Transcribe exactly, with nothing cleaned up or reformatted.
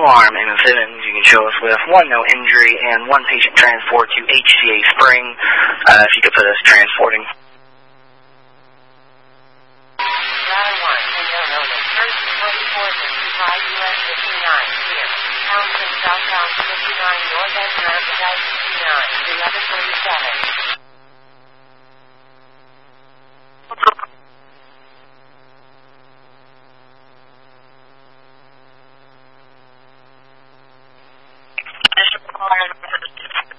alarm in Simmons. You can show us with one no injury and one patient transport to H C A Spring. Uh, if you could put us transporting. Ladder one, unknown owner, first twenty-four fifty-five U S fifty-nine, here. Townsend southbound fifty-nine, northbound Rapidice fifty-nine, eleven forty-seven.